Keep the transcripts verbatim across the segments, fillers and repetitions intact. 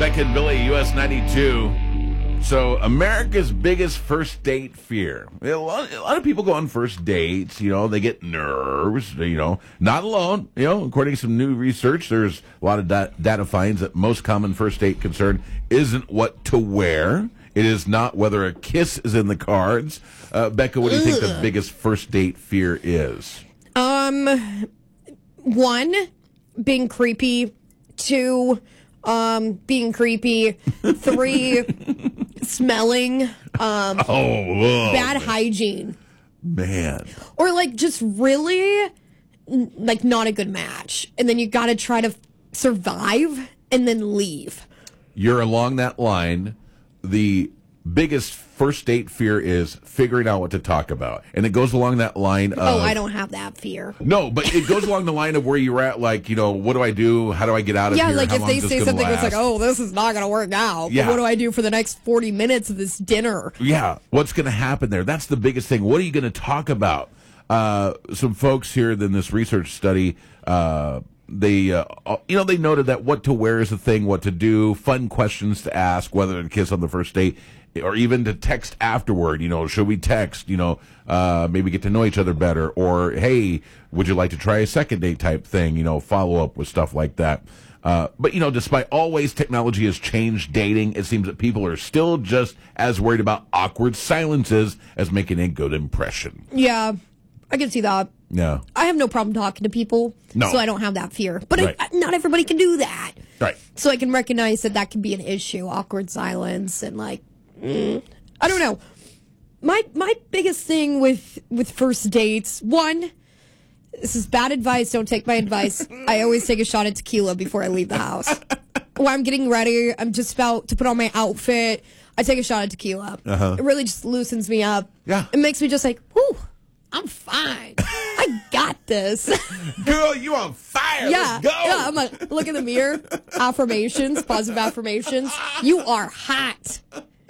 Becca and Billy, U S ninety-two. So, America's biggest first date fear. A lot, a lot of people go on first dates, you know, they get nerves, you know, not alone. You know, according to some new research, there's a lot of da- data finds that most common first date concern isn't what to wear. It is not whether a kiss is in the cards. Uh, Becca, what do you think the biggest first date fear is? Um, one, being creepy. Two, um, being creepy. Three, smelling. Um, oh, whoa. Bad hygiene. Man. Or like just really, like not a good match. And then you got to try to survive and then leave. You're along that line. The biggest first date fear is figuring out what to talk about. And it goes along that line of... Oh, I don't have that fear. No, but it goes along the line of where you're at, like, you know, what do I do? How do I get out of yeah, here? Yeah, like How if they is this say gonna something that's last? like, oh, this is not going to work out. Yeah. What do I do for the next forty minutes of this dinner? Yeah, what's going to happen there? That's the biggest thing. What are you going to talk about? Uh, some folks here in this research study... Uh, They, uh, you know, they noted that what to wear is a thing, what to do, fun questions to ask, whether to kiss on the first date, or even to text afterward. You know, should we text? You know, uh, maybe get to know each other better, or hey, would you like to try a second date type thing? You know, follow up with stuff like that. Uh, but you know, despite all ways technology has changed dating, it seems that people are still just as worried about awkward silences as making a good impression. Yeah, I can see that. Yeah. I have no problem talking to people, no. so I don't have that fear. But right. I, not everybody can do that. Right. So I can recognize that that can be an issue, awkward silence, and like, mm, I don't know. My my biggest thing with, with first dates, one, this is bad advice, don't take my advice. I always take a shot at tequila before I leave the house. When I'm getting ready, I'm just about to put on my outfit, I take a shot at tequila. Uh-huh. It really just loosens me up. Yeah. It makes me just like, whew. I'm fine. I got this. Girl, you on fire. Yeah. Let's go. Yeah, I'm like, look in the mirror. Affirmations, positive affirmations. You are hot.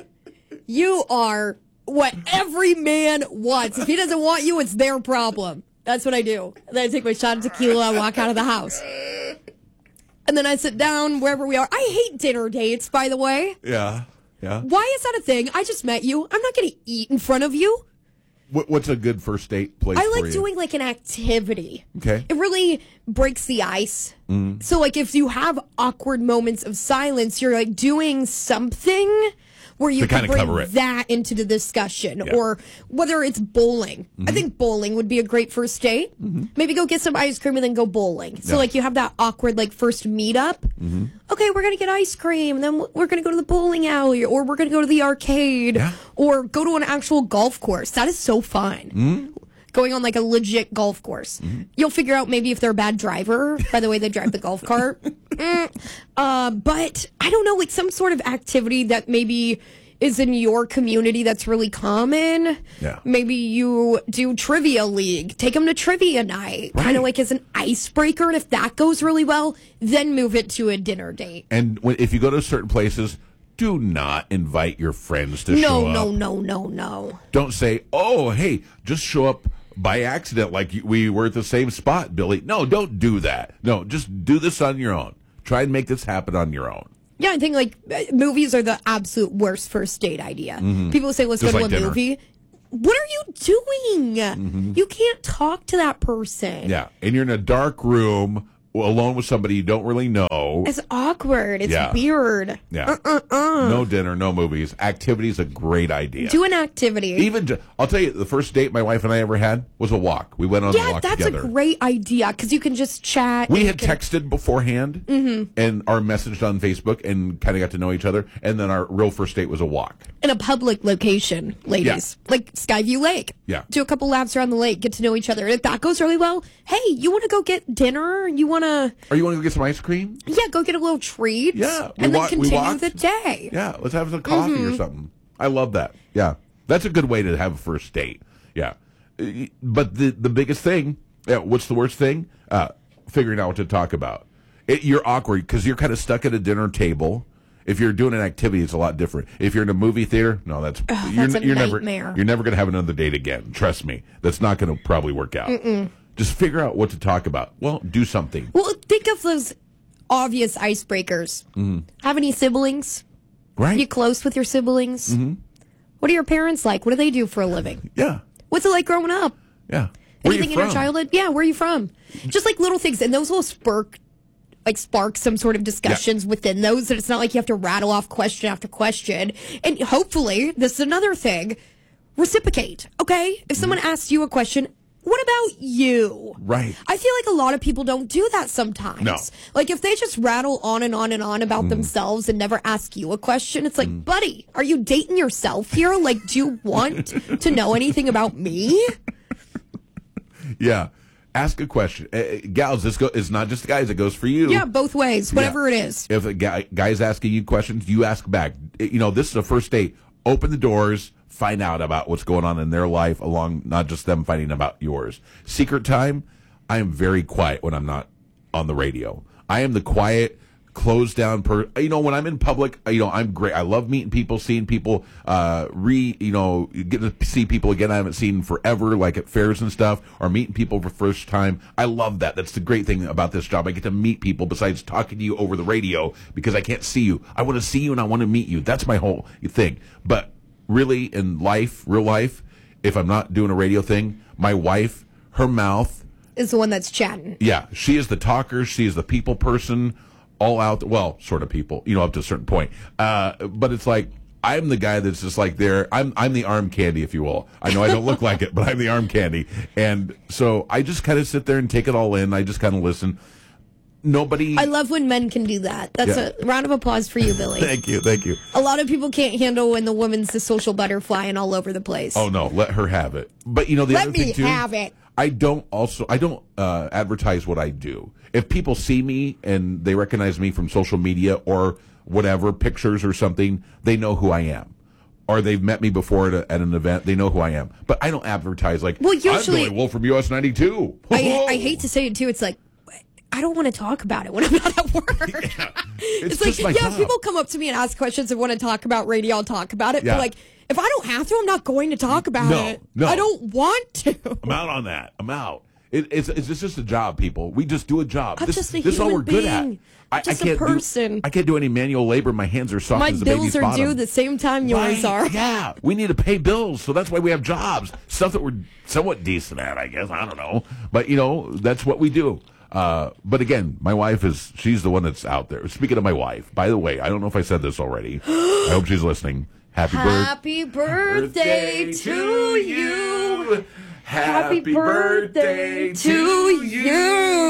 You are what every man wants. If he doesn't want you, it's their problem. That's what I do. And then I take my shot of tequila and walk out of the house. And then I sit down wherever we are. I hate dinner dates, by the way. Yeah. Yeah. Why is that a thing? I just met you. I'm not going to eat in front of you. What's a good first date place I for like you? doing like an activity. Okay. It really breaks the ice. Mm. So like if you have awkward moments of silence, you're like doing something where you to can bring cover it. that into the discussion. Yeah. Or whether it's bowling. Mm-hmm. I think bowling would be a great first date. Mm-hmm. Maybe go get some ice cream and then go bowling. So yeah. like you have that awkward like first meetup. Mm-hmm. Okay, we're going to get ice cream. And then we're going to go to the bowling alley. Or we're going to go to the arcade. Yeah. Or go to an actual golf course. That is so fun. Mm-hmm. Going on like a legit golf course. Mm-hmm. You'll figure out maybe if they're a bad driver by the way they drive the golf cart. mm. uh, but I don't know, like some sort of activity that maybe is in your community that's really common. Yeah. Maybe you do trivia league. Take them to trivia night. Right. Kind of like as an icebreaker. And if that goes really well, then move it to a dinner date. And when, if you go to certain places, do not invite your friends to no, show No, up. no, no, no, no. Don't say, oh, hey, just show up by accident like we were at the same spot, Billy. No, don't do that. No, just do this on your own. Try and make this happen on your own. Yeah, I think like movies are the absolute worst first date idea. Mm-hmm. People say, let's Just go to like a dinner. movie. What are you doing? Mm-hmm. You can't talk to that person. Yeah, and you're in a dark room alone with somebody you don't really know. It's awkward. It's yeah. weird. Yeah. Uh-uh-uh. No dinner, no movies. Activity's a great idea. Do an activity. Even, to, I'll tell you, the first date my wife and I ever had was a walk. We went on yeah, a walk that's together. a great idea because you can just chat. We had can... texted beforehand mm-hmm. and our messaged on Facebook and kind of got to know each other. And then our real first date was a walk. In a public location, ladies. Yeah. Like Skyview Lake. Yeah. Do a couple laps around the lake, get to know each other. And if that goes really well, hey, you want to go get dinner? You want to... Or you want to go get some ice cream? Yeah, go get a little treat. Yeah. And wa- then continue the day. Yeah, let's have some coffee mm-hmm. or something. I love that. Yeah. That's a good way to have a first date. Yeah. But the the biggest thing, yeah, what's the worst thing? Uh, figuring out what to talk about. It, you're awkward because you're kind of stuck at a dinner table. If you're doing an activity, it's a lot different. If you're in a movie theater, no, that's Ugh, you're, that's a you're nightmare. never you're never going to have another date again. Trust me, that's not going to probably work out. Mm-mm. Just figure out what to talk about. Well, do something. Well, think of those obvious icebreakers. Mm-hmm. Have any siblings? Right. Are you close with your siblings? Mm-hmm. What are your parents like? What do they do for a living? Yeah. What's it like growing up? Yeah. Where Anything you in your from? childhood? Yeah, where are you from? Just like little things. And those will spark like spark some sort of discussions yeah. within those. And it's not like you have to rattle off question after question. And hopefully, this is another thing, reciprocate, okay? If someone mm-hmm. asks you a question, what about you? Right. I feel like a lot of people don't do that sometimes. No. Like if they just rattle on and on and on about mm. themselves and never ask you a question, it's like, mm. buddy, are you dating yourself here? Like, do you want to know anything about me? Yeah. Ask a question. Uh, gals, this go, it's not just the guys. It goes for you. Yeah, both ways, whatever yeah. it is. If a guy, guy's asking you questions, you ask back. You know, this is a first date. Open the doors. Find out about what's going on in their life, along not just them finding about yours. Secret time, I am very quiet when I'm not on the radio. I am the quiet, closed down per. You know, when I'm in public, you know, I'm great. I love meeting people, seeing people, uh, re, you know, get to see people again I haven't seen forever, like at fairs and stuff, or meeting people for the first time. I love that. That's the great thing about this job. I get to meet people besides talking to you over the radio because I can't see you. I want to see you and I want to meet you. That's my whole thing. But really, in life, real life, if I'm not doing a radio thing, my wife, her mouth is the one that's chatting. Yeah, she is the talker. She is the people person, all out. Well, sort of people, you know, up to a certain point. Uh, but it's like I'm the guy that's just like there. I'm I'm the arm candy, if you will. I know I don't look like it, but I'm the arm candy, and so I just kind of sit there and take it all in. I just kind of listen. Nobody. I love when men can do that. That's yeah. a round of applause for you, Billy. Thank you, thank you. A lot of people can't handle when the woman's the social butterfly and all over the place. Oh no, let her have it. But you know the let other thing too. Let me have it. I don't also I don't uh, advertise what I do. If people see me and they recognize me from social media or whatever pictures or something, they know who I am. Or they've met me before at, a, at an event, they know who I am. But I don't advertise like well, usually, I'm Billy Wolf from U S ninety-two. I, I hate to say it too. It's like I don't want to talk about it when I'm not at work. Yeah, it's it's like, yeah, job. people come up to me and ask questions and want to talk about radio, I'll talk about it. Yeah. But like, if I don't have to, I'm not going to talk about no, it. No. I don't want to. I'm out on that. I'm out. It, it's, it's just a job, people. We just do a job. I'm this, just a this is all we're being. good at. I, just I can't a person. Do, I can't do any manual labor. My hands are soft My as a baby's bills are bottom. due the same time yours right. are. Yeah, we need to pay bills, so that's why we have jobs. Stuff that we're somewhat decent at, I guess. I don't know, but you know, that's what we do. Uh, but again, my wife is, she's the one that's out there. Speaking of my wife, by the way, I don't know if I said this already. I hope she's listening. Happy, Happy birthday, birthday to you. Happy birthday to you.